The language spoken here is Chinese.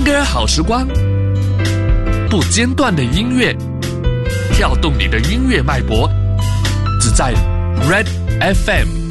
歌好时光，不间断的音乐，跳动你的音乐脉搏，只在 Red FM。